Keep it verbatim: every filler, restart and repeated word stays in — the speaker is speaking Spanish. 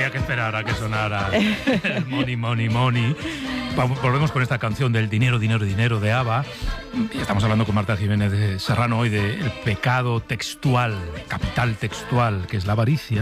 había que esperar a que sonara el money, money, money. Volvemos con esta canción del dinero, dinero, dinero de ABBA. Y estamos hablando con Marta Jiménez de Serrano hoy del pecado textual, capital textual, que es la avaricia.